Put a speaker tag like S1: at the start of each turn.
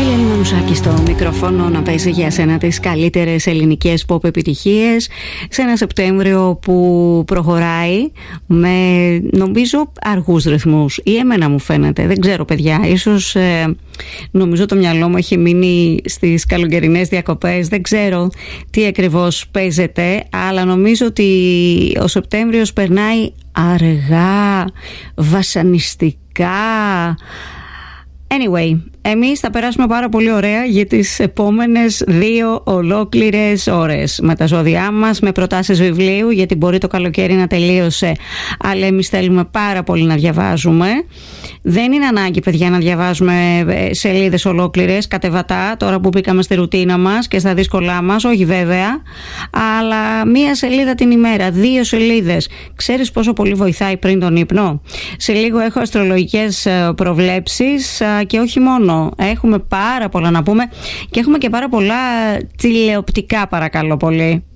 S1: Στο μικροφόνο να παίζει για σένα τις καλύτερες ελληνικές pop επιτυχίες σε ένα Σεπτέμβριο που προχωράει με νομίζω αργούς ρυθμούς, ή εμένα μου φαίνεται, δεν ξέρω παιδιά, ίσως νομίζω το μυαλό μου έχει μείνει στις καλοκαιρινές διακοπές, δεν ξέρω τι ακριβώς παίζεται, αλλά νομίζω ότι ο Σεπτέμβριος περνάει αργά, βασανιστικά. Anyway, εμείς θα περάσουμε πάρα πολύ ωραία για τις επόμενες 2 ολόκληρες ώρες με τα ζώδιά μας, με προτάσεις βιβλίου, γιατί μπορεί το καλοκαίρι να τελείωσε, αλλά εμείς θέλουμε πάρα πολύ να διαβάζουμε. Δεν είναι ανάγκη, παιδιά, να διαβάζουμε σελίδες ολόκληρες, κατεβατά, τώρα που μπήκαμε στη ρουτίνα μας και στα δύσκολά μας, όχι βέβαια, αλλά 1 σελίδα την ημέρα, 2 σελίδες. Ξέρεις πόσο πολύ βοηθάει πριν τον ύπνο? Σε λίγο έχω αστρολογικές προβλέψεις και όχι μόνο. Έχουμε πάρα πολλά να πούμε και έχουμε και πάρα πολλά τηλεοπτικά, παρακαλώ πολύ.